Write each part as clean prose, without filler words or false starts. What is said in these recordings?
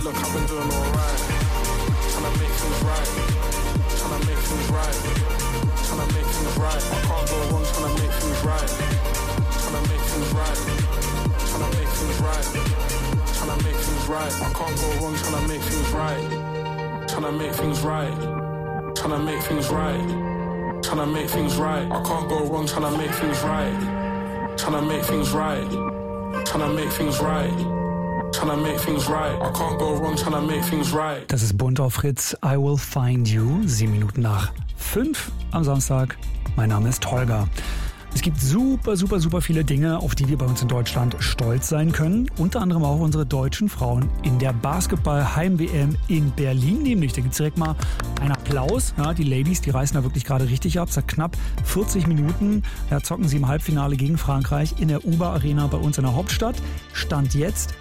Look, I've been doing alright. Tryna make things right. Tryna make things right. Tryna make things right. I can't go wrong. Tryna make things right. Tryna make things right. Tryna make things right. Tryna make things right. I can't go wrong. Tryna make things right. Tryna make things right. Tryna make things right. Tryna make things right. I can't go wrong. Tryna make things right. Tryna make things right. Tryna make things right. Tryna make things right. I can't go wrong. Tryna make things right. Das ist bunt auf Fritz. I Will Find You. 7 Minuten nach 5 am Samstag. Mein Name ist Holger. Es gibt super viele Dinge, auf die wir bei uns in Deutschland stolz sein können. Unter anderem auch unsere deutschen Frauen in der Basketball-Heim-WM in Berlin. Nämlich, da gibt es direkt mal einen Applaus. Ja, die Ladies, die reißen da wirklich gerade richtig ab. Seit knapp 40 Minuten zocken sie im Halbfinale gegen Frankreich in der UBA-Arena bei uns in der Hauptstadt. Stand jetzt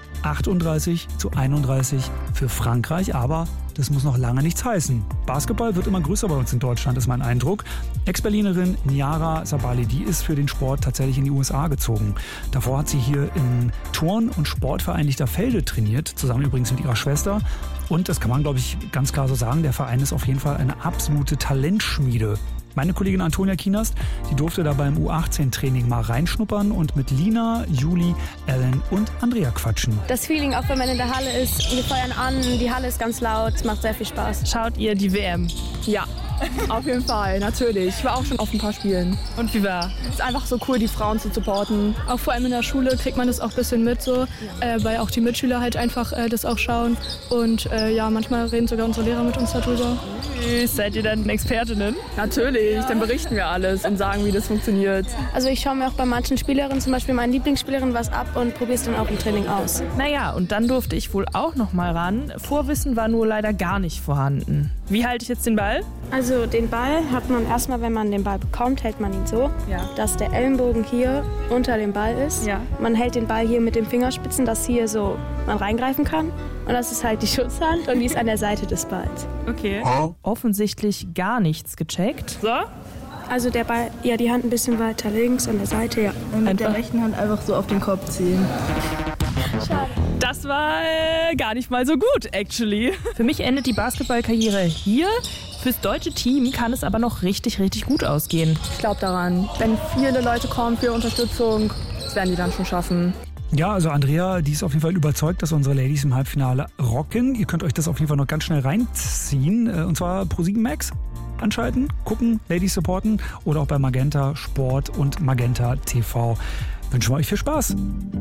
38-31 für Frankreich, aber das muss noch lange nichts heißen. Basketball wird immer größer bei uns in Deutschland, ist mein Eindruck. Ex-Berlinerin Niara Sabali, die ist für den Sport tatsächlich in die USA gezogen. Davor hat sie hier im Turn- und Sportverein Lichterfelde trainiert, zusammen übrigens mit ihrer Schwester. Und das kann man, glaube ich, ganz klar so sagen, der Verein ist auf jeden Fall eine absolute Talentschmiede. Meine Kollegin Antonia Kienast, die durfte da beim U18-Training mal reinschnuppern und mit Lina, Juli, Ellen und Andrea quatschen. Das Feeling, auch wenn man in der Halle ist, wir feuern an, die Halle ist ganz laut, es macht sehr viel Spaß. Schaut ihr die WM? Ja, auf jeden Fall, natürlich. Ich war auch schon auf ein paar Spielen. Und wie war? Es ist einfach so cool, die Frauen zu supporten. Auch vor allem in der Schule kriegt man das auch ein bisschen mit, so, weil auch die Mitschüler halt einfach das auch schauen. Und manchmal reden sogar unsere Lehrer mit uns darüber. Seid ihr dann Expertinnen? Natürlich, dann berichten wir alles und sagen, wie das funktioniert. Also ich schaue mir auch bei manchen Spielerinnen, zum Beispiel meinen Lieblingsspielerinnen, was ab und probiere es dann auch im Training aus. Naja, und dann durfte ich wohl auch noch mal ran. Vorwissen war nur leider gar nicht vorhanden. Wie halte ich jetzt den Ball? Also den Ball hat man erstmal, wenn man den Ball bekommt, hält man ihn so, dass der Ellenbogen hier unter dem Ball ist. Ja. Man hält den Ball hier mit den Fingerspitzen, dass hier so man reingreifen kann. Und das ist halt die Schutzhand und die ist an der Seite des Balls. Okay. Offensichtlich gar nichts gecheckt. So? Also der Ball, ja, die Hand ein bisschen weiter links an der Seite, ja. Und mit der rechten Hand einfach so auf den Kopf ziehen. Schade. Das war gar nicht mal so gut, actually. Für mich endet die Basketballkarriere hier. Fürs deutsche Team kann es aber noch richtig gut ausgehen. Ich glaube daran, wenn viele Leute kommen für Unterstützung, das werden die dann schon schaffen. Ja, also Andrea, die ist auf jeden Fall überzeugt, dass unsere Ladies im Halbfinale rocken. Ihr könnt euch das auf jeden Fall noch ganz schnell reinziehen. Und zwar Pro7 Max anschalten, gucken, Ladies supporten oder auch bei Magenta Sport und Magenta TV. Wünschen wir euch viel Spaß.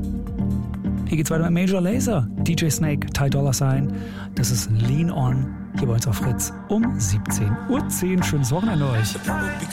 Hier geht's weiter mit Major Lazer, DJ Snake, Ty Dolla $ign. Das ist Lean On, hier bei uns auf Fritz um 17:10 Uhr. Schönes Wochenende euch.